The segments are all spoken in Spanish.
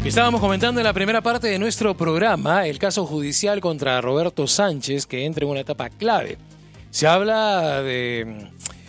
Estábamos comentando en la primera parte de nuestro programa el caso judicial contra Roberto Sánchez, que entra en una etapa clave. Se habla de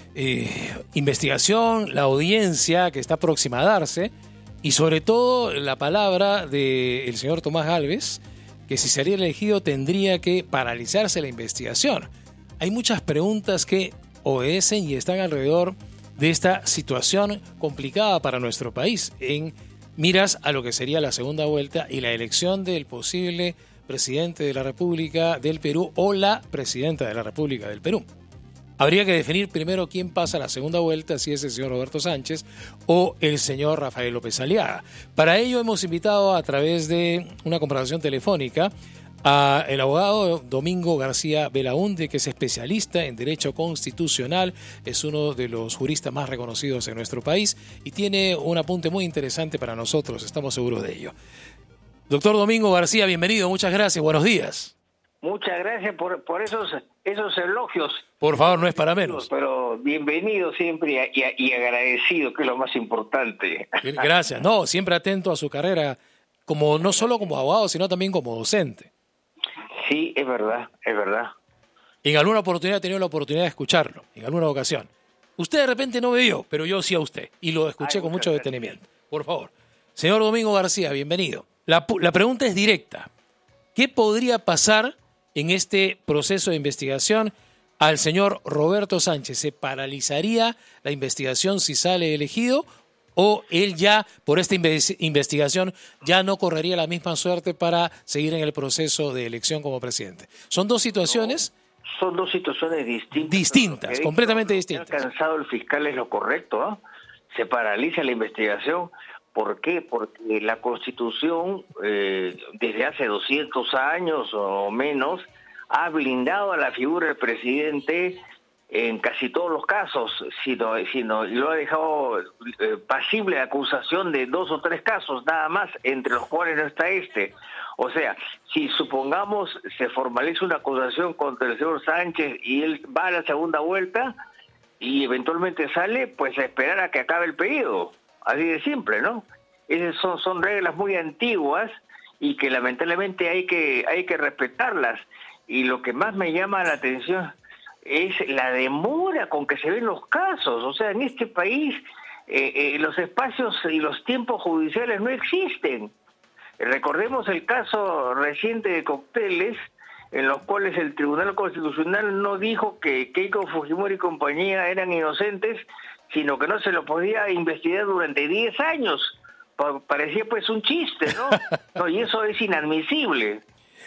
investigación, la audiencia que está próxima a darse y sobre todo la palabra del señor Tomás Gálvez, que si sería elegido tendría que paralizarse la investigación. Hay muchas preguntas que obedecen y están alrededor de esta situación complicada para nuestro país en miras a lo que sería la segunda vuelta y la elección del posible presidente de la República del Perú o la presidenta de la República del Perú. Habría que definir primero quién pasa la segunda vuelta, si es el señor Roberto Sánchez o el señor Rafael López Aliaga. Para ello hemos invitado a través de una conversación telefónica a el abogado Domingo García Belaúnde, que es especialista en Derecho Constitucional, es uno de los juristas más reconocidos en nuestro país y tiene un apunte muy interesante para nosotros, estamos seguros de ello. Doctor Domingo García, bienvenido, muchas gracias, buenos días. Muchas gracias por esos elogios. Por favor, no es para menos. Pero bienvenido siempre y agradecido, que es lo más importante. Gracias, no, siempre atento a su carrera, como no solo como abogado, sino también como docente. Sí, es verdad, es verdad. En alguna oportunidad he tenido la oportunidad de escucharlo, en alguna ocasión. Usted de repente no me vio, pero yo sí a usted, y lo escuché con mucho detenimiento. Por favor. Señor Domingo García, bienvenido. La pregunta es directa. ¿Qué podría pasar en este proceso de investigación al señor Roberto Sánchez? ¿Se paralizaría la investigación si sale elegido? ¿O él ya, por esta investigación, ya no correría la misma suerte para seguir en el proceso de elección como presidente? ¿Son dos situaciones? No, son dos situaciones distintas. Distintas, completamente distintas. Lo que ha alcanzado el fiscal es lo correcto, ¿no? Se paraliza la investigación. ¿Por qué? Porque la Constitución, desde hace 200 años o menos, ha blindado a la figura del presidente en casi todos los casos, sino lo ha dejado pasible de acusación de 2 o 3 casos, nada más, entre los cuales no está este. O sea, si supongamos se formaliza una acusación contra el señor Sánchez y él va a la segunda vuelta y eventualmente sale, pues a esperar a que acabe el periodo. Así de simple, ¿no? Esas son reglas muy antiguas y que lamentablemente hay que respetarlas. Y lo que más me llama la atención es la demora con que se ven los casos. O sea, en este país los espacios y los tiempos judiciales no existen. Recordemos el caso reciente de Cocteles, en los cuales el Tribunal Constitucional no dijo que Keiko Fujimori y compañía eran inocentes, sino que no se lo podía investigar durante 10 años. Parecía pues un chiste, ¿no? No, y eso es inadmisible.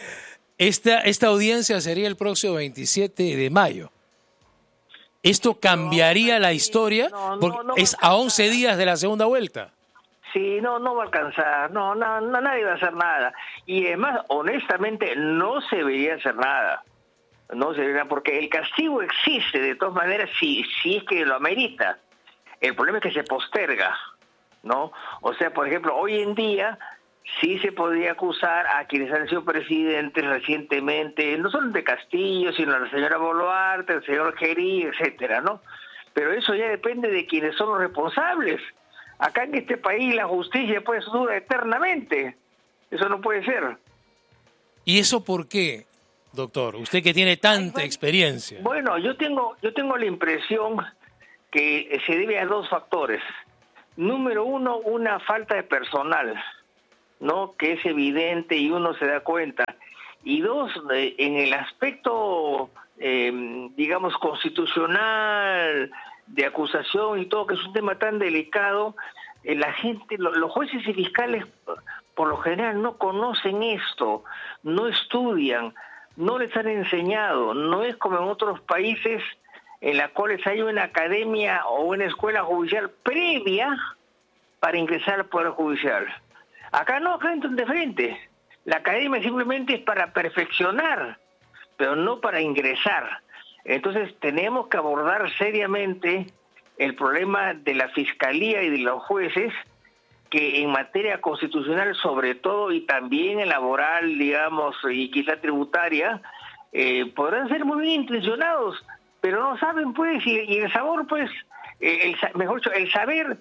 Esta audiencia sería el próximo 27 de mayo. ¿Esto cambiaría la historia? Porque es a 11 días de la segunda vuelta. Sí, no va a alcanzar, nadie va a hacer nada. Y además, honestamente, no se debería hacer nada. No se debería, porque el castigo existe de todas maneras si es que lo amerita. El problema es que se posterga, ¿no? O sea, por ejemplo, hoy en día sí se podría acusar a quienes han sido presidentes recientemente, no solo de Castillo, sino a la señora Boluarte, el señor Gerí, etcétera, ¿no? Pero eso ya depende de quienes son los responsables. Acá en este país la justicia pues dura eternamente. Eso no puede ser. ¿Y eso por qué, doctor? Usted que tiene tanta experiencia. Bueno, yo tengo la impresión que se debe a 2 factores. Número 1, una falta de personal, ¿no? Que es evidente y uno se da cuenta. Y 2, en el aspecto, digamos, constitucional, de acusación y todo, que es un tema tan delicado, la gente, los jueces y fiscales, por lo general, no conocen esto, no estudian, no les han enseñado. No es como en otros países en las cuales hay una academia o una escuela judicial previa para ingresar al Poder Judicial. Acá no, acá entran de frente. La academia simplemente es para perfeccionar, pero no para ingresar. Entonces tenemos que abordar seriamente el problema de la Fiscalía y de los jueces, que en materia constitucional sobre todo, y también en laboral, digamos, y quizá tributaria, podrán ser muy bien intencionados, pero no saben, pues, y el sabor, pues, el saber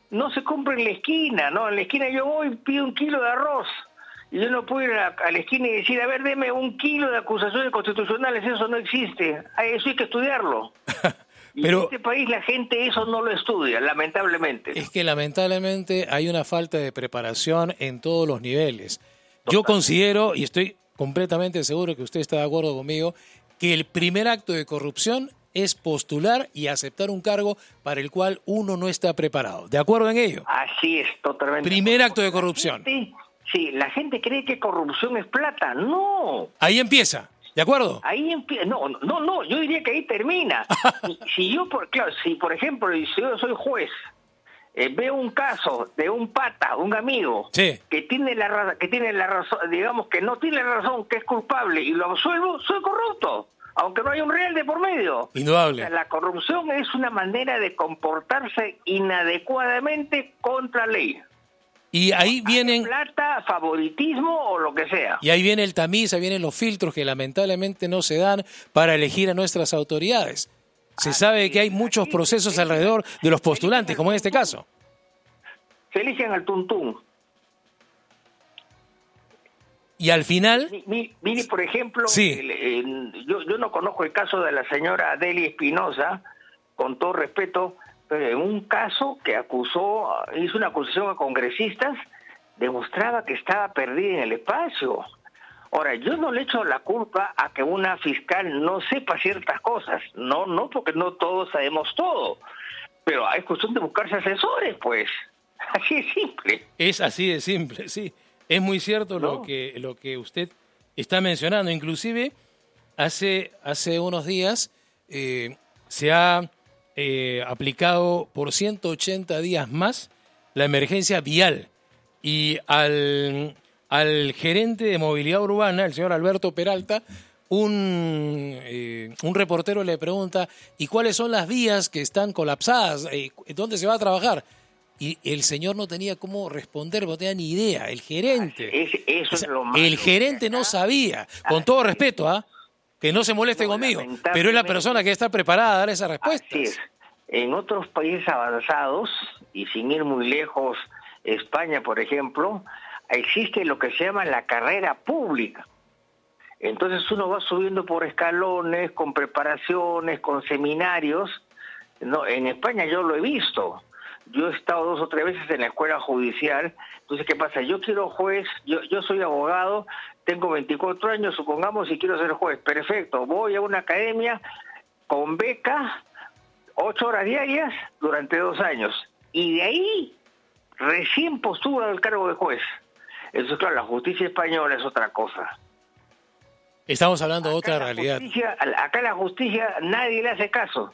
no se compra en la esquina, ¿no? En la esquina yo voy y pido 1 kilo de arroz. Y yo no puedo ir a la esquina y decir, a ver, deme 1 kilo de acusaciones constitucionales, eso no existe. Eso hay que estudiarlo. Y Pero en este país la gente eso no lo estudia, lamentablemente. es que lamentablemente hay una falta de preparación en todos los niveles. Yo considero, y estoy completamente seguro que usted está de acuerdo conmigo, que el primer acto de corrupción es postular y aceptar un cargo para el cual uno no está preparado. ¿De acuerdo en ello? Así es, totalmente. Primer acto de corrupción. Sí, la gente cree que corrupción es plata. No. Ahí empieza. ¿De acuerdo? Ahí empieza. No, yo diría que ahí termina. Si yo, por ejemplo, si yo soy juez, veo un caso de un pata, un amigo, sí, que tiene la razón, digamos que no tiene la razón, que es culpable y lo absuelvo, soy corrupto, aunque no haya un real de por medio. Indudable. O sea, la corrupción es una manera de comportarse inadecuadamente contra ley. Y ahí vienen plata, favoritismo o lo que sea. Y ahí viene el tamiz, ahí vienen los filtros que lamentablemente no se dan para elegir a nuestras autoridades. Se sabe que hay muchos procesos alrededor de los postulantes, como en este caso. Se eligen al tuntún. Y al final... Mire, por ejemplo, sí. Yo no conozco el caso de la señora Adelia Espinosa, con todo respeto, pero en un caso que hizo una acusación a congresistas, demostraba que estaba perdida en el espacio. Ahora, yo no le echo la culpa a que una fiscal no sepa ciertas cosas, no, porque no todos sabemos todo, pero es cuestión de buscarse asesores, pues, así de simple. Es así de simple, sí. Es muy cierto lo que usted está mencionando. Inclusive, hace unos días se ha aplicado por 180 días más la emergencia vial. Y al gerente de movilidad urbana, el señor Alberto Peralta, un reportero le pregunta, ¿y cuáles son las vías que están colapsadas? ¿Dónde se va a trabajar? Y el señor no tenía cómo responder, no tenía ni idea. El gerente. Eso es lo malo. El gerente no sabía. Con todo respeto, que no se moleste conmigo, pero es la persona que está preparada a dar esa respuesta. Así es. En otros países avanzados, y sin ir muy lejos, España, por ejemplo, existe lo que se llama la carrera pública. Entonces uno va subiendo por escalones, con preparaciones, con seminarios. No, en España yo lo he visto. Yo he estado 2 o 3 veces en la escuela judicial. Entonces, ¿qué pasa? Yo quiero juez, yo soy abogado, tengo 24 años, supongamos, y quiero ser juez. Perfecto, voy a una academia con beca, 8 horas diarias durante 2 años. Y de ahí recién postulo al cargo de juez. Entonces, claro, la justicia española es otra cosa. Estamos hablando de otra realidad. Acá la justicia nadie le hace caso.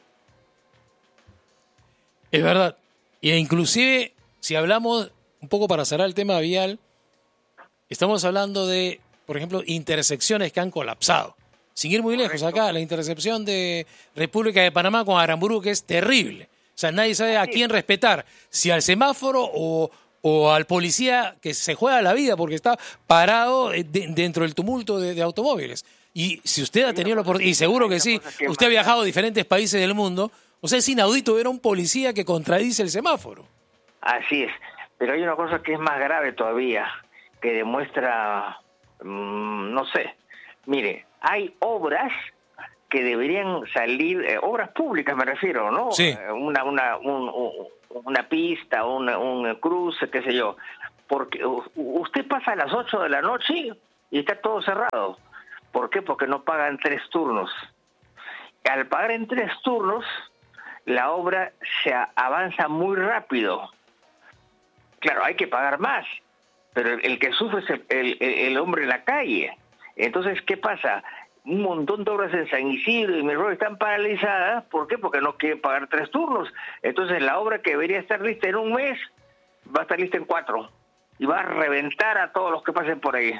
Es verdad. E inclusive, si hablamos, un poco para cerrar el tema vial, estamos hablando de, por ejemplo, intersecciones que han colapsado. Sin ir muy lejos, acá, la intersección de República de Panamá con Aramburu, que es terrible. O sea, nadie sabe a quién respetar, si al semáforo o al policía que se juega la vida porque está parado dentro del tumulto de automóviles. Y si usted ha tenido la oportunidad, y seguro que sí, usted ha viajado a diferentes países del mundo, o sea, es inaudito ver a un policía que contradice el semáforo. Así es, pero hay una cosa que es más grave todavía, que demuestra, no sé, mire, hay obras que deberían salir, obras públicas me refiero, ¿no? Sí. Una pista, un cruce, qué sé yo, porque usted pasa a las 8 de la noche y está todo cerrado. ¿Por qué? Porque no pagan 3 turnos. Al pagar en 3 turnos, la obra se avanza muy rápido. Claro, hay que pagar más, pero el que sufre es el hombre en la calle. Entonces, ¿qué pasa? Un montón de obras en San Isidro y Miraflores están paralizadas. ¿Por qué? Porque no quieren pagar 3 turnos. Entonces, la obra que debería estar lista en un mes va a estar lista en 4 y va a reventar a todos los que pasen por ahí.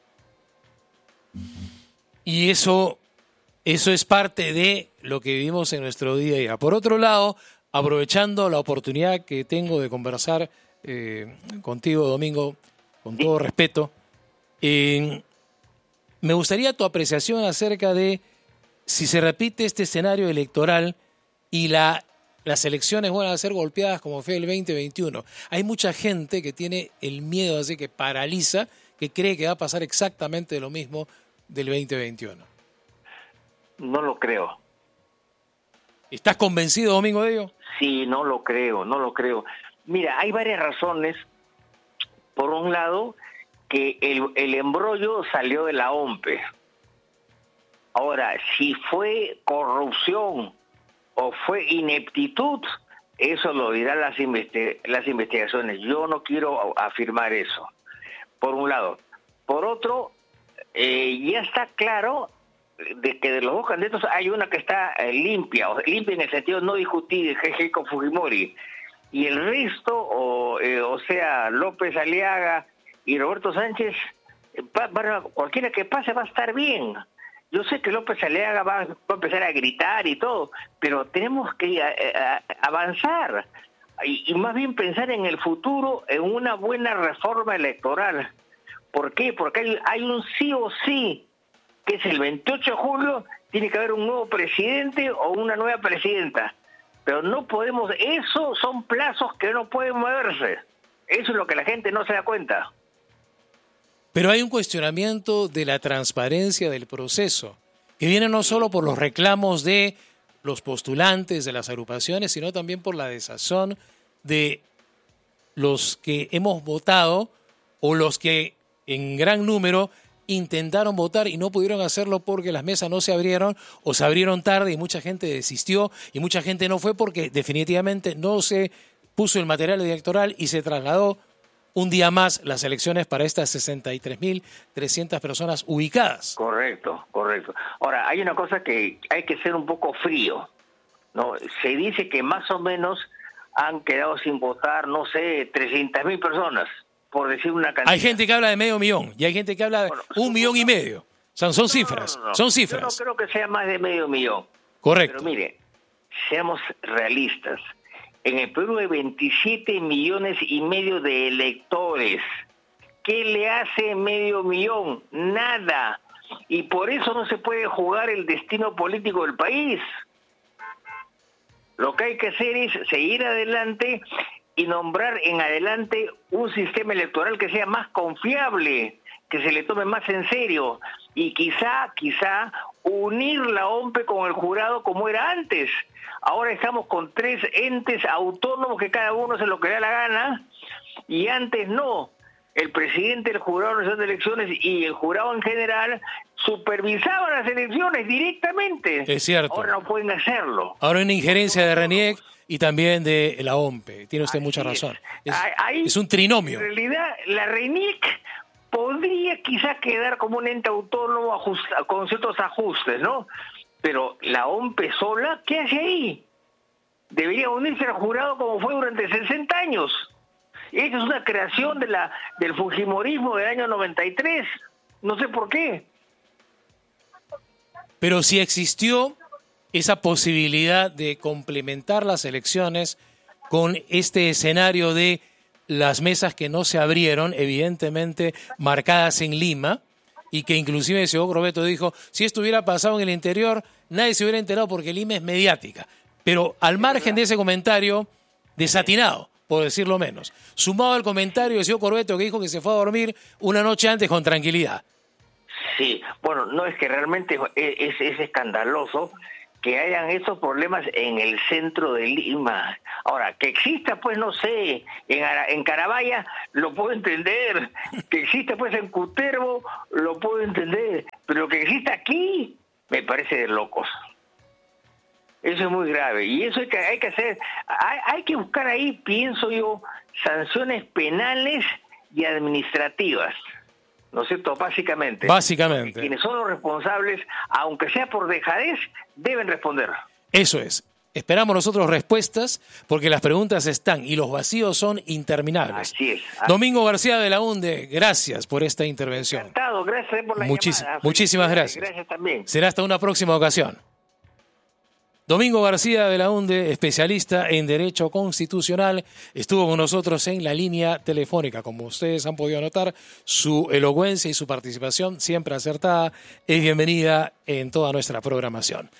Y eso es parte de lo que vivimos en nuestro día a día. Por otro lado, aprovechando la oportunidad que tengo de conversar contigo, Domingo, con todo respeto, me gustaría tu apreciación acerca de si se repite este escenario electoral y la las elecciones van a ser golpeadas como fue el 2021. Hay mucha gente que tiene el miedo, así que paraliza, que cree que va a pasar exactamente lo mismo del 2021. No lo creo. ¿Estás convencido, Domingo, de ello? Sí, no lo creo. Mira, hay varias razones. Por un lado, que el embrollo salió de la OMPE. Ahora, si fue corrupción o fue ineptitud, eso lo dirán las investigaciones. Yo no quiero afirmar eso, por un lado. Por otro, ya está claro de que de los dos candidatos hay una que está limpia en el sentido no discutido, que es Keiko Fujimori. Y el resto, o sea, López Aliaga y Roberto Sánchez, cualquiera que pase va a estar bien. Yo sé que López Aliaga va a empezar a gritar y todo, pero tenemos que avanzar y más bien pensar en el futuro, en una buena reforma electoral. ¿Por qué? Porque hay un sí o sí, que es el 28 de julio, tiene que haber un nuevo presidente o una nueva presidenta. Pero no podemos, esos son plazos que no pueden moverse. Eso es lo que la gente no se da cuenta. Pero hay un cuestionamiento de la transparencia del proceso, que viene no solo por los reclamos de los postulantes, de las agrupaciones, sino también por la desazón de los que hemos votado o los que en gran número intentaron votar y no pudieron hacerlo porque las mesas no se abrieron o se abrieron tarde y mucha gente desistió y mucha gente no fue porque definitivamente no se puso el material electoral y se trasladó un día más las elecciones para estas 63.300 personas ubicadas. Correcto. Ahora, hay una cosa que hay que ser un poco frío, ¿no? Se dice que más o menos han quedado sin votar, no sé, 300.000 personas, por decir una cantidad. Hay gente que habla de 500.000 y hay gente que habla de 1,5 millones. O sea, son cifras, son cifras. Yo no creo que sea más de 500.000. Correcto. Pero mire, seamos realistas. En el Perú hay 27,5 millones de electores. ¿Qué le hace 500.000? Nada. Y por eso no se puede jugar el destino político del país. Lo que hay que hacer es seguir adelante y nombrar en adelante un sistema electoral que sea más confiable, que se le tome más en serio y quizá unir la OMPE con el jurado como era antes. Ahora estamos con 3 entes autónomos que cada uno hace lo que da la gana y antes no. El presidente del Jurado Nacional de Elecciones y el jurado en general supervisaban las elecciones directamente. Es cierto. Ahora no pueden hacerlo. Ahora hay una injerencia de RENIEC y también de la OMPE. Tiene usted mucha razón. Es un trinomio. En realidad, la RENIEC podría quizá quedar como un ente autónomo con ciertos ajustes, ¿no? Pero la OMPE sola, ¿qué hace ahí? Debería unirse al jurado como fue durante 60 años. Esa es una creación del fujimorismo del año 93. No sé por qué. Pero si existió esa posibilidad de complementar las elecciones con este escenario de las mesas que no se abrieron, evidentemente marcadas en Lima, y que inclusive el señor Corbeto dijo, si esto hubiera pasado en el interior, nadie se hubiera enterado porque Lima es mediática. Pero al margen de ese comentario, desatinado, por decirlo menos, sumado al comentario del señor Corbeto que dijo que se fue a dormir una noche antes con tranquilidad. Sí, bueno, no, es que realmente es escandaloso que hayan estos problemas en el centro de Lima. Ahora, que exista, pues, no sé, en Carabaya, lo puedo entender. Que exista, pues, en Cutervo, lo puedo entender. Pero lo que exista aquí, me parece de locos. Eso es muy grave. Y eso hay que hacer. Hay que buscar ahí, pienso yo, sanciones penales y administrativas. ¿No es cierto? Básicamente. Quienes son los responsables, aunque sea por dejadez, deben responder. Eso es. Esperamos nosotros respuestas porque las preguntas están y los vacíos son interminables. Así es. Domingo García de la UNDE, gracias por esta intervención. Encantado, gracias por la llamada. Muchísimas gracias. Gracias también. Será hasta una próxima ocasión. Domingo García de la UNDE, especialista en Derecho Constitucional, estuvo con nosotros en la línea telefónica. Como ustedes han podido notar, su elocuencia y su participación, siempre acertada, es bienvenida en toda nuestra programación.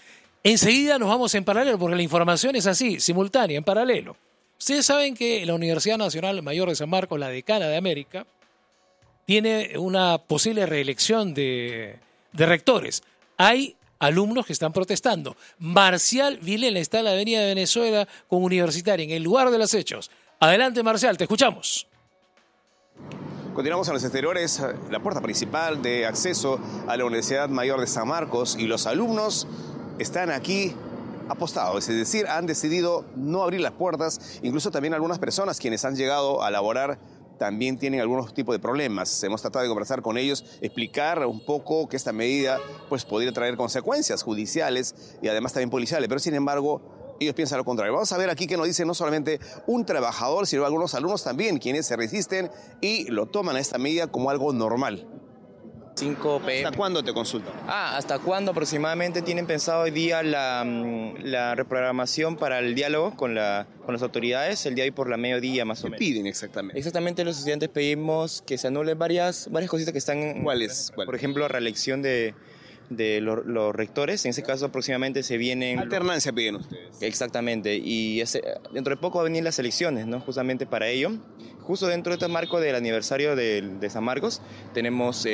Enseguida nos vamos en paralelo, porque la información es así, simultánea, en paralelo. Ustedes saben que la Universidad Nacional Mayor de San Marcos, la decana de América, tiene una posible reelección de rectores. Hay alumnos que están protestando. Marcial Villela está en la Avenida de Venezuela con Universitaria, en el lugar de los hechos. Adelante, Marcial, te escuchamos. Continuamos en los exteriores, la puerta principal de acceso a la Universidad Mayor de San Marcos, y los alumnos están aquí apostados, es decir, han decidido no abrir las puertas. Incluso también algunas personas quienes han llegado a laborar también tienen algunos tipos de problemas. Hemos tratado de conversar con ellos, explicar un poco que esta medida pues podría traer consecuencias judiciales y además también policiales, pero sin embargo ellos piensan lo contrario. Vamos a ver aquí qué nos dice no solamente un trabajador, sino algunos alumnos también, quienes se resisten y lo toman a esta medida como algo normal. 5 p.m. ¿Hasta cuándo te consultan? ¿Hasta cuándo aproximadamente tienen pensado hoy día la reprogramación para el diálogo con las autoridades? El día de hoy por la mediodía más o menos. ¿Qué piden exactamente? Exactamente, los estudiantes pedimos que se anulen varias cositas que están... ¿Cuáles? Por ejemplo, reelección de los rectores. En ese caso aproximadamente se vienen... Alternancia piden ustedes. Exactamente, y dentro de poco van a venir las elecciones, ¿no? Justamente para ello. Justo dentro de este marco del aniversario de San Marcos tenemos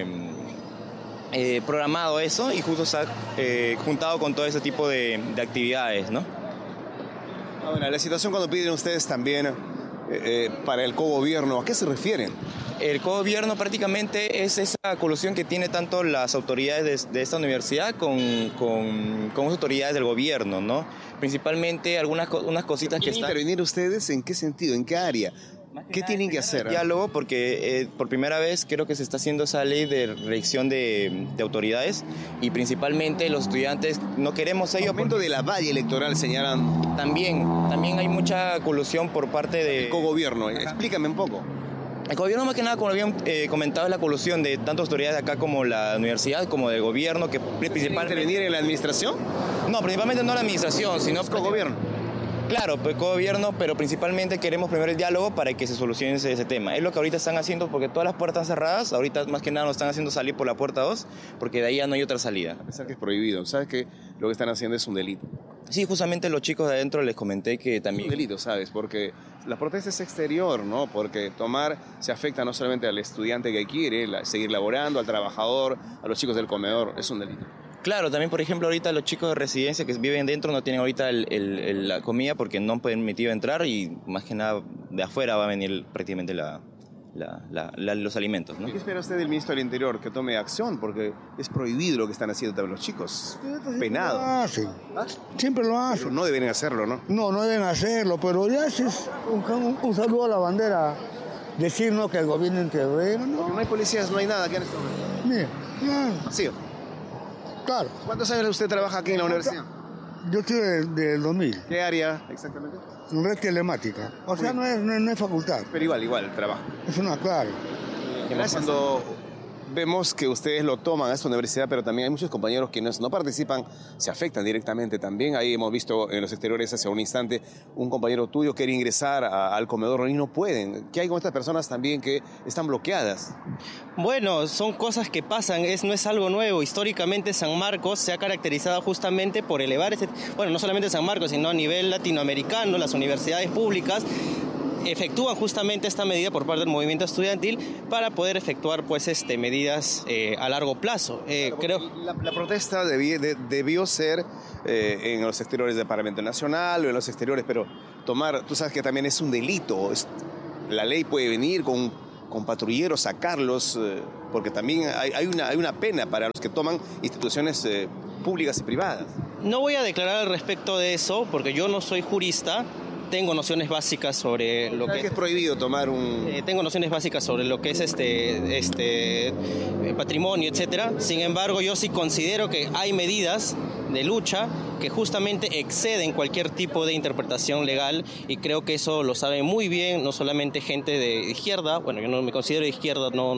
programado eso, y justo se ha juntado con todo ese tipo de actividades, ¿no? Bueno, la situación cuando piden ustedes también para el cogobierno, ¿a qué se refieren? El cogobierno prácticamente es esa colusión que tiene tanto las autoridades de esta universidad con las autoridades del gobierno, ¿no? Principalmente unas cositas que están... ¿Intervenir ustedes en qué sentido, en qué área? ¿Qué tienen que hacer? Diálogo, porque por primera vez creo que se está haciendo esa ley de reelección de autoridades, y principalmente los estudiantes no queremos ello. Aumento de la valla electoral señalan. También hay mucha colusión por parte de... El cogobierno, explícame un poco. El gobierno, más que nada, como habían comentado, es la colusión de tanto autoridades de acá como la universidad, como del gobierno, que principalmente... ¿Intervenir en la administración? No, principalmente no la administración, sino... ¿Es cogobierno? Claro, pues gobierno, pero principalmente queremos primero el diálogo para que se solucione ese tema. Es lo que ahorita están haciendo, porque todas las puertas están cerradas. Ahorita más que nada nos están haciendo salir por la puerta 2, porque de ahí ya no hay otra salida. A pesar que es prohibido, ¿sabes que lo que están haciendo es un delito? Sí, justamente los chicos de adentro les comenté que también... Es un delito, ¿sabes? Porque la protesta es exterior, ¿no? Porque tomar se afecta no solamente al estudiante que quiere seguir laborando, al trabajador, a los chicos del comedor, es un delito. Claro, también por ejemplo ahorita los chicos de residencia que viven dentro no tienen ahorita la comida porque no han permitido entrar, y más que nada de afuera va a venir prácticamente los alimentos, ¿no? ¿Qué espera usted del ministro del Interior? Que tome acción, porque es prohibido lo que están haciendo también los chicos. Penado. Siempre lo hacen. Pero no deben hacerlo, ¿no? No deben hacerlo, pero ya es un saludo a la bandera. Decirnos que el gobierno intervenga, No hay policías, no hay nada aquí en este momento. Mire, Vacío. claro. ¿Cuántos años usted trabaja aquí en la universidad? Yo estoy del 2000, ¿Qué área exactamente? en red telemática. O sea, no es facultad, Pero igual, trabajo. es una claro. Cuando vemos que ustedes lo toman a esta universidad, pero también hay muchos compañeros que no participan, se afectan directamente también. Ahí hemos visto en los exteriores hace un instante un compañero tuyo quiere ingresar al comedor y no pueden. ¿Qué hay con estas personas también que están bloqueadas? Bueno, son cosas que pasan, no es algo nuevo. Históricamente San Marcos se ha caracterizado justamente por elevar no solamente San Marcos, sino a nivel latinoamericano, las universidades públicas efectúan justamente esta medida por parte del movimiento estudiantil para poder efectuar medidas a largo plazo. Creo La protesta debió ser en los exteriores del Parlamento Nacional o en los exteriores, pero tú sabes que también es un delito. La ley puede venir con patrulleros, sacarlos, porque también hay una pena para los que toman instituciones públicas y privadas. No voy a declarar al respecto de eso, porque yo no soy jurista. Tengo nociones básicas sobre lo que es prohibido tomar tengo nociones básicas sobre lo que es patrimonio, etcétera. Sin embargo, yo sí considero que hay medidas de lucha que justamente exceden cualquier tipo de interpretación legal, y creo que eso lo sabe muy bien no solamente gente de izquierda. Bueno, yo no me considero de izquierda, no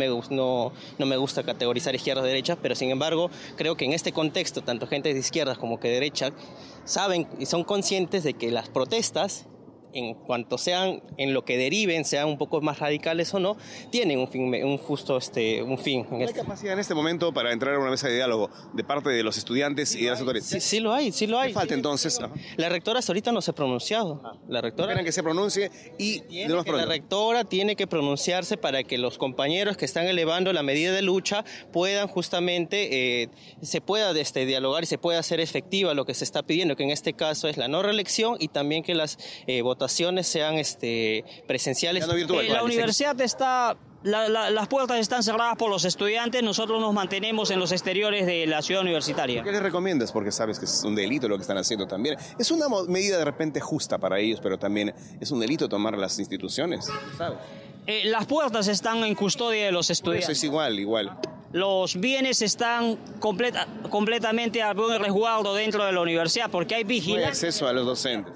me gusta categorizar izquierda o derecha, pero sin embargo creo que en este contexto tanto gente de izquierda como que de derecha saben y son conscientes de que las protestas en cuanto sean, en lo que deriven, sean un poco más radicales o no, tienen un fin. ¿No hay capacidad en este momento para entrar a una mesa de diálogo de parte de los estudiantes y de las autoridades? Sí lo hay. ¿Qué falta entonces? La rectora hasta ahorita no se ha pronunciado. La rectora... Esperan que se pronuncie y... La rectora tiene que pronunciarse para que los compañeros que están elevando la medida de lucha puedan justamente, se pueda dialogar y se pueda hacer efectiva lo que se está pidiendo, que en este caso es la no reelección y también que las votaciones sean presenciales. La universidad está... las puertas están cerradas por los estudiantes, nosotros nos mantenemos en los exteriores de la ciudad universitaria. ¿Qué les recomiendas? Porque sabes que es un delito lo que están haciendo también. Es una medida de repente justa para ellos, pero también es un delito tomar las instituciones, ¿sabes? Las puertas están en custodia de los estudiantes. Eso es igual. Los bienes están completamente a buen resguardo dentro de la universidad porque hay vigilancia. ¿No hay acceso a los docentes?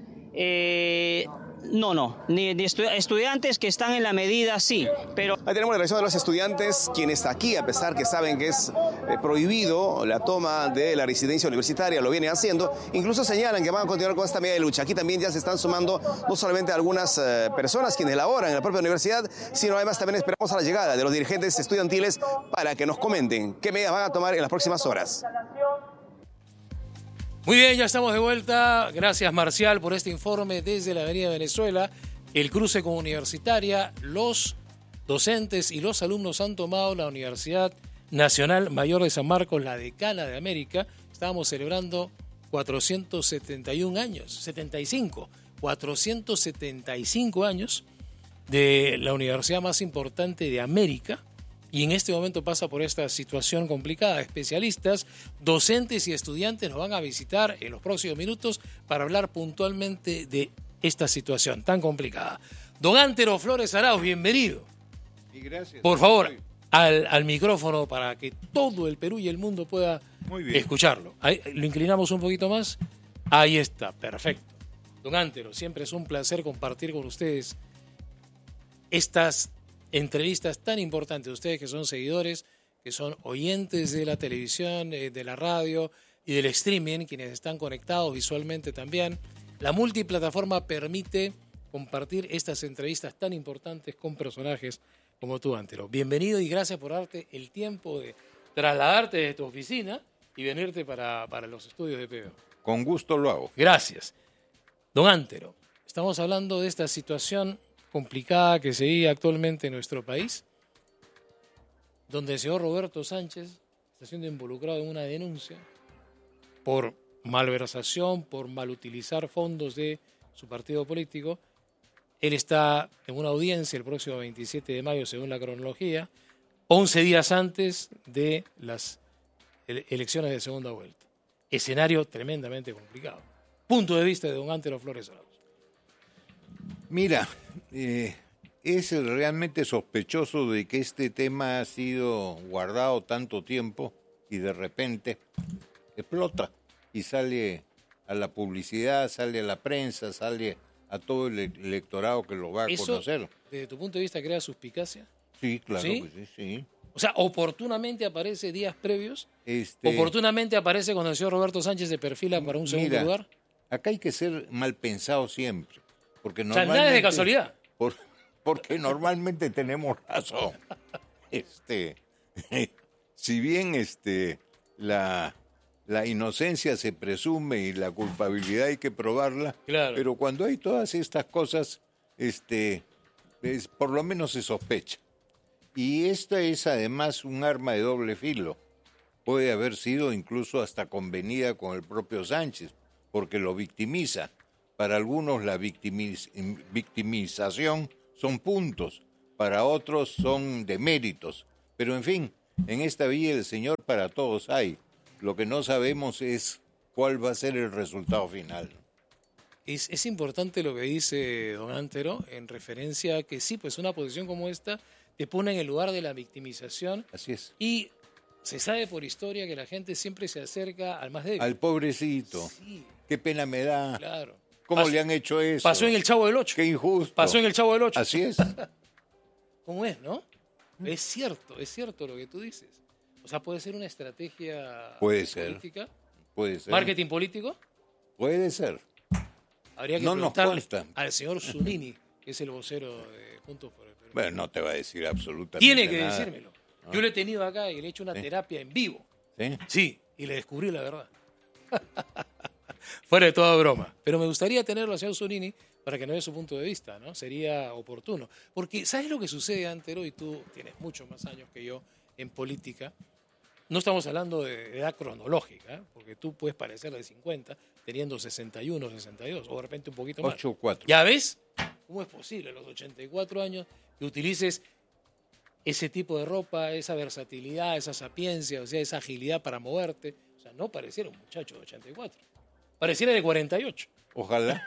No, ni estudiantes que están en la medida sí, pero... Ahí tenemos la reacción de los estudiantes, quienes aquí, a pesar que saben que es prohibido la toma de la residencia universitaria, lo vienen haciendo, incluso señalan que van a continuar con esta medida de lucha. Aquí también ya se están sumando no solamente algunas personas quienes laboran en la propia universidad, sino además también esperamos a la llegada de los dirigentes estudiantiles para que nos comenten qué medidas van a tomar en las próximas horas. Muy bien, ya estamos de vuelta. Gracias, Marcial, por este informe desde la Avenida Venezuela. El cruce con Universitaria, los docentes y los alumnos han tomado la Universidad Nacional Mayor de San Marcos, la decana de América. Estábamos celebrando 475 años de la universidad más importante de América. Y en este momento pasa por esta situación complicada. Especialistas, docentes y estudiantes nos van a visitar en los próximos minutos para hablar puntualmente de esta situación tan complicada. Don Antero Flores Arauz, bienvenido. Y gracias. Por favor, al micrófono para que todo el Perú y el mundo pueda escucharlo. Ahí, lo inclinamos un poquito más. Ahí está, perfecto. Don Antero, siempre es un placer compartir con ustedes estas entrevistas tan importantes, ustedes que son seguidores, que son oyentes de la televisión, de la radio y del streaming, quienes están conectados visualmente también. La multiplataforma permite compartir estas entrevistas tan importantes con personajes como tú, Antero. Bienvenido y gracias por darte el tiempo de trasladarte de tu oficina y venirte para los estudios de PBO. Con gusto lo hago. Gracias. Don Antero, estamos hablando de esta situación complicada que se vive actualmente en nuestro país, donde el señor Roberto Sánchez está siendo involucrado en una denuncia por malversación, por malutilizar fondos de su partido político. Él está en una audiencia el próximo 27 de mayo, según la cronología, 11 días antes de las elecciones de segunda vuelta. Escenario tremendamente complicado. Punto de vista de don Antero Flores Arauz. Mira, es realmente sospechoso de que este tema ha sido guardado tanto tiempo y de repente explota y sale a la publicidad, sale a la prensa, sale a todo el electorado que lo va a conocer. ¿Eso, desde tu punto de vista, crea suspicacia? Sí, claro. ¿Sí? Que sí. O sea, oportunamente aparece días previos, oportunamente aparece cuando el señor Roberto Sánchez se perfila para un segundo lugar. Acá hay que ser mal pensado siempre. Porque o sea, nada es de casualidad. Porque normalmente tenemos razón. Si bien la inocencia se presume y la culpabilidad hay que probarla, claro, pero cuando hay todas estas cosas, por lo menos se sospecha. Y esta es además un arma de doble filo. Puede haber sido incluso hasta convenida con el propio Sánchez, porque lo victimiza. Para algunos la victimización son puntos, para otros son deméritos. Pero en fin, en esta vía del Señor para todos hay. Lo que no sabemos es cuál va a ser el resultado final. Es importante lo que dice don Antero en referencia a que sí, pues una posición como esta te pone en el lugar de la victimización. Así es. Y se sabe por historia que la gente siempre se acerca al más débil. Al pobrecito. Sí. Qué pena me da. Claro. ¿Cómo le han hecho eso? Pasó en el Chavo del Ocho. Qué injusto. Pasó en el Chavo del Ocho. Así es. ¿Cómo es, no? Es cierto lo que tú dices. O sea, puede ser una estrategia política. Puede ser. ¿Marketing político? Puede ser. Habría que No nos preguntarle consta. al señor Zunini, que es el vocero de Juntos por el Perú. Bueno, no te va a decir absolutamente Tiene que nada. decírmelo. Yo lo he tenido acá y le he hecho una terapia en vivo. ¿Sí? Sí, y le descubrí la verdad. Fuera de toda broma. Pero me gustaría tenerlo al señor Zunini para que nos dé su punto de vista, ¿no? Sería oportuno. Porque, ¿sabes lo que sucede, Antero? Y tú tienes muchos más años que yo en política. No estamos hablando de edad cronológica, ¿eh? Porque tú puedes parecer de 50 teniendo 61, 62, o de repente un poquito más. 8-4. ¿Ya ves? ¿Cómo es posible a los 84 años que utilices ese tipo de ropa, esa versatilidad, esa sapiencia, o sea, esa agilidad para moverte? O sea, no pareciera un muchacho de 84. Pareciera de 48. Ojalá.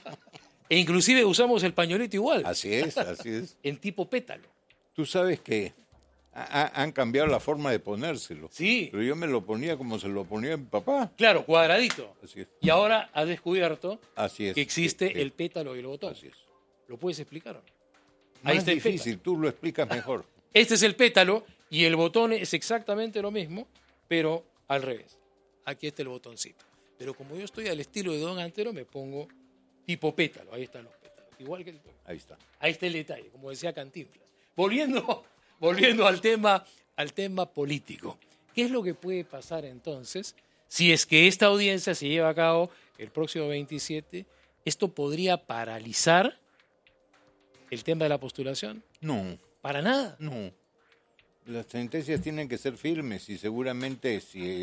E inclusive usamos el pañuelito igual. Así es, así es. En tipo pétalo. Tú sabes que han cambiado la forma de ponérselo. Sí. Pero yo me lo ponía como se lo ponía mi papá. Claro, cuadradito. Así es. Y ahora has descubierto Así es. que existe Sí. el pétalo y el botón. Así es. ¿Lo puedes explicar o no? Más Ahí está el difícil, tú lo explicas mejor. Este es el pétalo y el botón es exactamente lo mismo, pero al revés. Aquí está el botoncito. Pero como yo estoy al estilo de Don Antero, me pongo tipo pétalo. Ahí están los pétalos. Igual que el tuyo. Ahí está. Ahí está el detalle, como decía Cantinflas. Volviendo al tema político. ¿Qué es lo que puede pasar entonces si es que esta audiencia se lleva a cabo el próximo 27? ¿Esto podría paralizar el tema de la postulación? No, Para nada. no. Las sentencias tienen que ser firmes y seguramente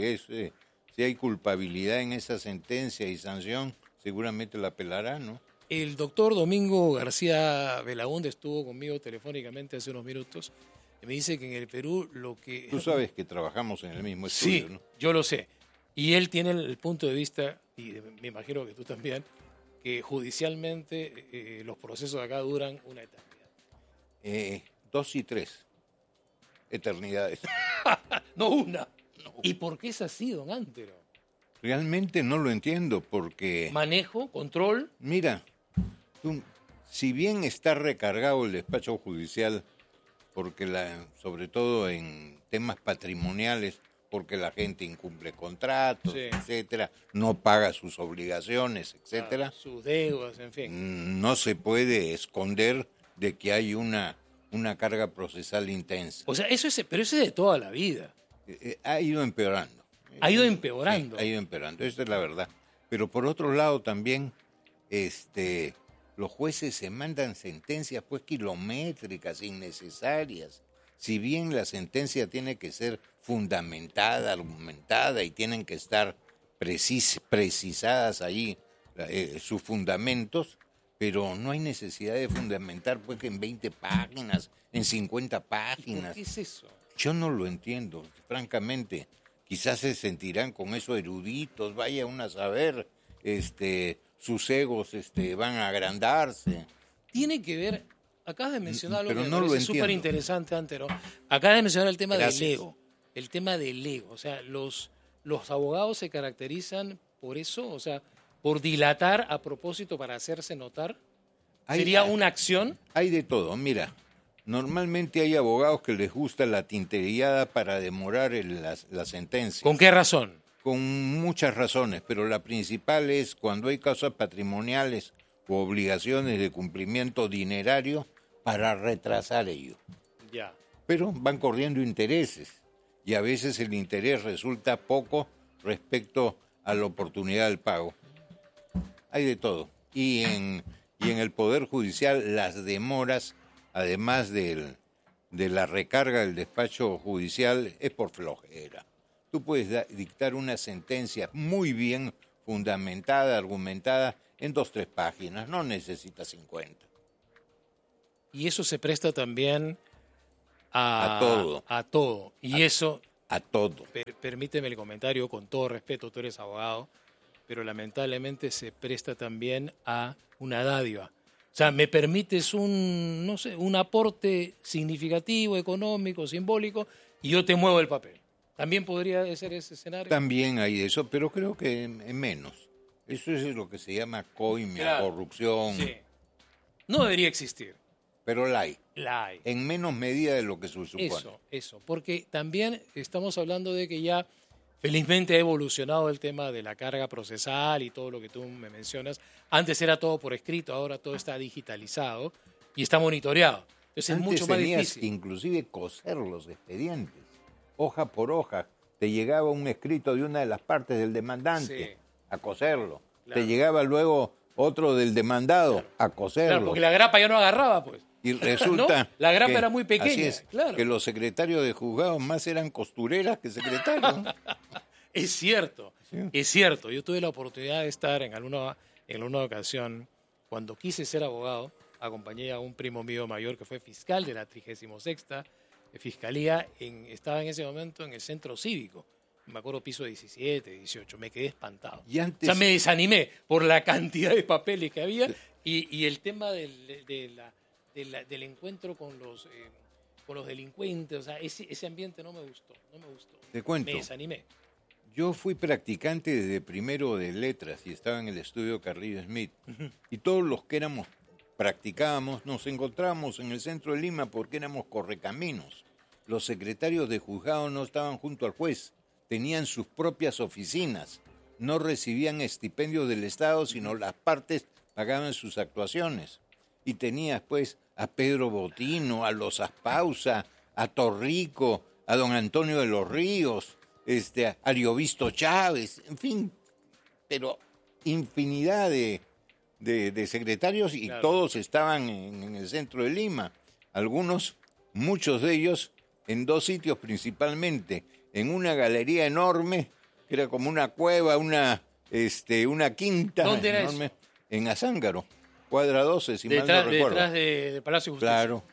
si hay culpabilidad en esa sentencia y sanción, seguramente la apelará, ¿no? El doctor Domingo García Belaúnde estuvo conmigo telefónicamente hace unos minutos y me dice que en el Perú lo que... Tú sabes que trabajamos en el mismo estudio, Sí, ¿no? yo lo sé. Y él tiene el punto de vista, y me imagino que tú también, que judicialmente los procesos de acá duran una eternidad. 2 y 3 eternidades. No una. No. ¿Y por qué es así, don Antero? Realmente no lo entiendo porque... Manejo, control. Mira, si bien está recargado el despacho judicial, porque sobre todo en temas patrimoniales, porque la gente incumple contratos, Sí. etcétera, no paga sus obligaciones, etcétera, Sus deudas, en fin. no se puede esconder de que hay una carga procesal intensa. O sea, pero eso es de toda la vida. Ha ido empeorando. Ha ido empeorando. Sí, ha ido empeorando, esa es la verdad. Pero por otro lado también, los jueces se mandan sentencias pues kilométricas, innecesarias. Si bien la sentencia tiene que ser fundamentada, argumentada y tienen que estar precisadas ahí sus fundamentos, pero no hay necesidad de fundamentar pues que en 20 páginas, en 50 páginas. ¿Qué es eso? Yo no lo entiendo, francamente. Quizás se sentirán con eso eruditos, vaya uno a saber, sus egos van a agrandarse. Tiene que ver, acabas de mencionar algo Pero que me no lo parece entiendo. súper interesante, Antero. Acabas de mencionar el tema Gracias. del ego. El tema del ego. O sea, los abogados se caracterizan por eso, o sea, por dilatar a propósito para hacerse notar. ¿Sería una acción? Hay de todo, mira. Normalmente hay abogados que les gusta la tinterillada para demorar la sentencia. ¿Con qué razón? Con muchas razones, pero la principal es cuando hay causas patrimoniales o obligaciones de cumplimiento dinerario para retrasar ello. Ya. Pero van corriendo intereses y a veces el interés resulta poco respecto a la oportunidad del pago. Hay de todo. Y en el Poder Judicial las demoras, además de la recarga del despacho judicial, es por flojera. Tú puedes dictar una sentencia muy bien fundamentada, argumentada, en 2-3 páginas, no necesitas 50. Y eso se presta también A todo. A todo. Y eso, A todo. permíteme el comentario, con todo respeto, tú eres abogado, pero lamentablemente se presta también a una dádiva. O sea, me permites un aporte significativo, económico, simbólico, y yo te muevo el papel. ¿También podría ser ese escenario? También hay eso, pero creo que en menos. Eso es lo que se llama coimia, Claro. corrupción, Sí. No debería existir. pero la hay. La hay. En menos medida de lo que se supone. Eso, porque también estamos hablando de que ya Felizmente ha evolucionado el tema de la carga procesal y todo lo que tú me mencionas. Antes era todo por escrito, ahora todo está digitalizado y está monitoreado. Entonces es mucho más tenías difícil. que inclusive coser los expedientes, hoja por hoja. Te llegaba un escrito de una de las partes del demandante, Sí. a coserlo. Claro. Te llegaba luego otro del demandado, a coserlo. Claro, porque la grapa ya no agarraba, pues. Y resulta ¿No? La grapa que- era muy pequeña, así es, claro. que los secretarios de juzgados más eran costureras que secretarios. Es cierto, Sí. es cierto. Yo tuve la oportunidad de estar en alguna ocasión, cuando quise ser abogado, acompañé a un primo mío mayor que fue fiscal de la 36ª Fiscalía, estaba en ese momento en el centro cívico, me acuerdo piso 17, 18, me quedé espantado. Y antes- O sea, me desanimé por la cantidad de papeles que había y el tema del encuentro con los delincuentes, o sea, ese ambiente no me gustó. Te cuento. Me desanimé. Yo fui practicante desde primero de letras y estaba en el estudio Carrillo Smith. Y todos los que practicábamos, nos encontrábamos en el centro de Lima porque éramos correcaminos. Los secretarios de juzgado no estaban junto al juez, tenían sus propias oficinas, no recibían estipendios del Estado, sino las partes pagaban sus actuaciones. Y tenías pues a Pedro Botino, a los Aspausa, a Torrico, a don Antonio de los Ríos, a Ariovisto Chávez, en fin, pero infinidad de secretarios y Claro. todos estaban en el centro de Lima. Algunos, muchos de ellos, en dos sitios principalmente, en una galería enorme, que era como una cueva, una quinta ¿Dónde era enorme, en Azángaro, cuadra 12, si mal no recuerdo. Detrás de Palacio de Justicia. Claro.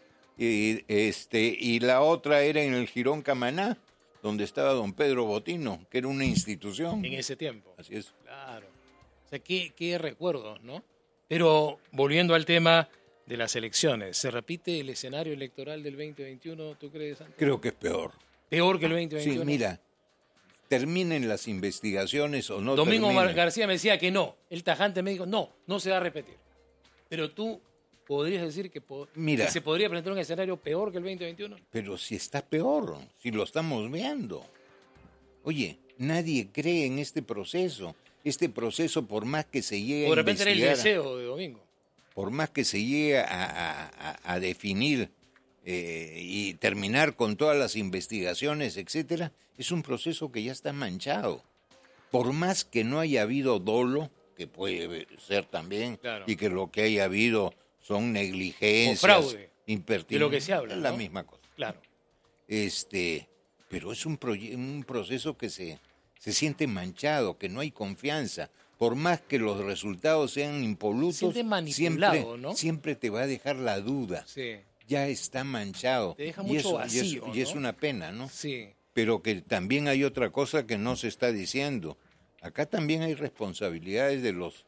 Y la otra era en el Jirón Camaná, donde estaba don Pedro Botino, que era una institución. En ese tiempo. Así es. Claro. O sea, qué recuerdos, ¿no? Pero volviendo al tema de las elecciones, ¿se repite el escenario electoral del 2021, tú crees, Santiago? Creo que es peor. ¿Peor que el Sí, 2021? mira, terminen las investigaciones o no Domingo terminen. García me decía que no. El tajante me dijo, no se va a repetir. Pero tú podrías decir que Mira. se podría presentar un escenario peor que el 2021. Pero si está peor, si lo estamos viendo. Oye, nadie cree en este proceso. Este proceso, por más que se llegue O de a repente era el investigar, deseo de Domingo. por más que se llegue a definir y terminar con todas las investigaciones, etcétera, es un proceso que ya está manchado. Por más que no haya habido dolo, que puede ser también, Claro. y que lo que haya habido son negligencias, O fraude, impertinencias, de lo que se habla, es la ¿no? misma cosa. Claro. Pero es un proceso que se siente manchado, que no hay confianza. Por más que los resultados sean impolutos, Siente manipulado, siempre, ¿no? siempre te va a dejar la duda. Sí. Ya está manchado. Te deja Y mucho eso- vacío, y es ¿no? una pena, ¿no? Sí. Pero que también hay otra cosa que no se está diciendo. Acá también hay responsabilidades de los,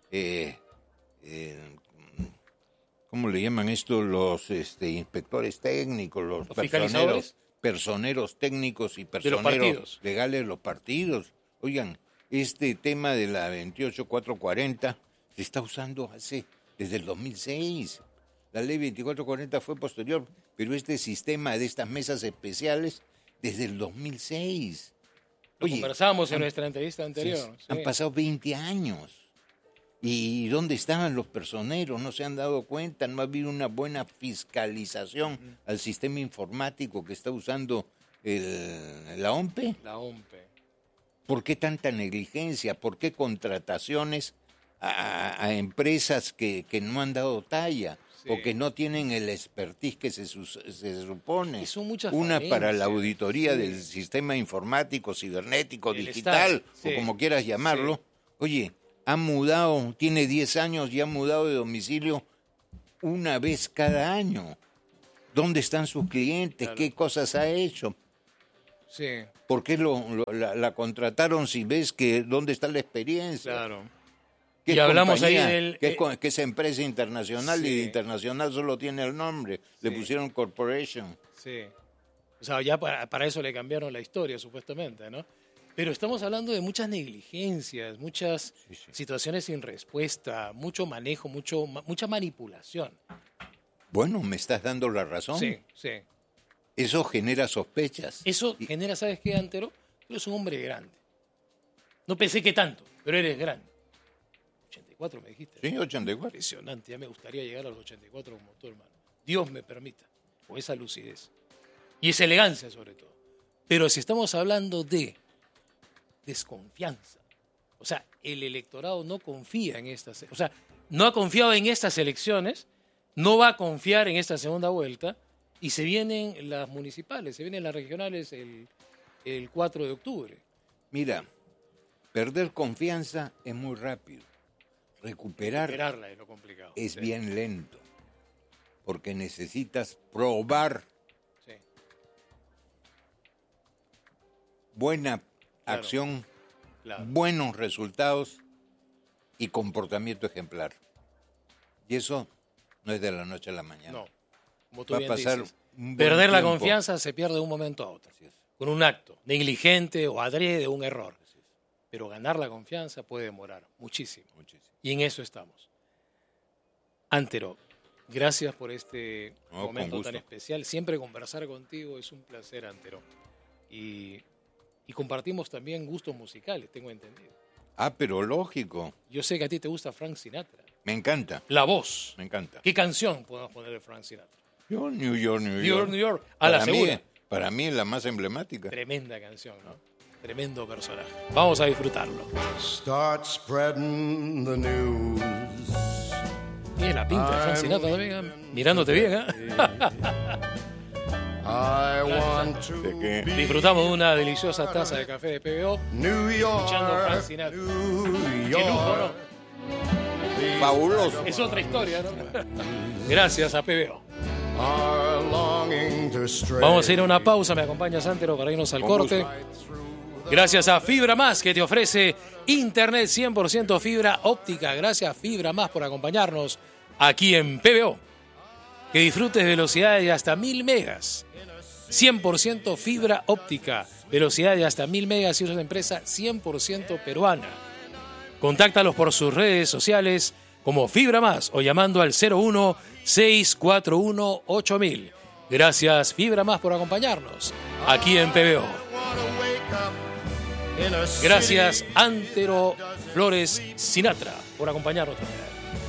¿cómo le llaman esto? Los inspectores técnicos, los ¿Los fiscalizadores? personeros técnicos y los personeros partidos. legales de los partidos. Oigan, este tema de la 28440 se está usando desde el 2006. La ley 2440 fue posterior, pero este sistema de estas mesas especiales desde el 2006. Lo conversábamos en nuestra entrevista anterior. Sí. Han pasado 20 años. ¿Y dónde estaban los personeros? No se han dado cuenta, no ha habido una buena fiscalización al sistema informático que está usando la OMPE. La OMPE. ¿Por qué tanta negligencia? ¿Por qué contrataciones a empresas que no han dado talla? Sí. O que no tienen el expertise que se supone. Y son muchas Una para la falencias. auditoría Sí. del sistema informático, cibernético, El digital, Estado, sí. o como quieras llamarlo. Oye, ha mudado, tiene 10 años y ha mudado de domicilio una vez cada año. ¿Dónde están sus clientes? Claro. ¿Qué cosas ha hecho? Sí, ¿Por qué la contrataron si ves que dónde está la experiencia? claro. ¿Qué Y hablamos ahí compañía? del... ¿Qué es empresa internacional? Sí. Y de internacional solo tiene el nombre. Le Sí. pusieron corporation. Sí. O sea, ya para eso le cambiaron la historia, supuestamente, ¿no? Pero estamos hablando de muchas negligencias, muchas situaciones sin respuesta, mucho manejo, mucha manipulación. Bueno, me estás dando la razón. Sí, sí. Eso genera sospechas. Eso genera, ¿sabes qué, Antero? Tú eres un hombre grande. No pensé que tanto, pero eres grande. 84 me dijiste. Sí, 84. Impresionante, ya me gustaría llegar a los 84 como tú, hermano. Dios me permita, con esa lucidez. Y esa elegancia sobre todo. Pero si estamos hablando de desconfianza, o sea, el electorado no confía en estas, o sea, no ha confiado en estas elecciones, no va a confiar en esta segunda vuelta, y se vienen las municipales, se vienen las regionales el 4 de octubre. Mira, perder confianza es muy rápido. Recuperarla es lo complicado. Es Sí. bien lento, porque necesitas probar Sí. buena Claro. acción, Claro. buenos resultados y comportamiento ejemplar. Y eso no es de la noche a la mañana. No, como tú Va a bien pasar dices. un buen Perder la tiempo. confianza se pierde de un momento a otro, Así es. con un acto negligente o adrede, un error. Pero ganar la confianza puede demorar muchísimo. Y en eso estamos. Antero, gracias por este No, momento con tan gusto. especial. Siempre conversar contigo es un placer, Antero. Y compartimos también gustos musicales, tengo entendido. Ah, pero lógico. Yo sé que a ti te gusta Frank Sinatra. Me encanta, La voz. me encanta. ¿Qué canción podemos poner de Frank Sinatra? Yo, New York, New New York. York, New York. A la segura. Para mí es la más emblemática. Tremenda canción, ¿no? Tremendo personaje. Vamos a disfrutarlo. Start spreading the news. Tiene la pinta de Frank Sinatra también, ¿eh? Mirándote bien, ¿eh? I want to ¿De qué? Disfrutamos de una deliciosa taza de café de PBO. New Escuchando Frank York, Sinatra. New Qué lujo, York. ¿no? Fabuloso. Es otra historia, ¿no? Gracias a PBO. Are longing to stray. Vamos a ir a una pausa. Me acompaña Santero para irnos al Con corte. gusto. Gracias a Fibra Más, que te ofrece internet 100% fibra óptica. Gracias Fibra Más por acompañarnos aquí en PBO. Que disfrutes velocidades de hasta 1000 megas. 100% fibra óptica. Velocidad de hasta 1000 megas y es una empresa 100% peruana. Contáctalos por sus redes sociales como Fibra Más o llamando al 01-641-8000. Gracias Fibra Más por acompañarnos aquí en PBO. Gracias Antero Flores Sinatra por acompañarnos también.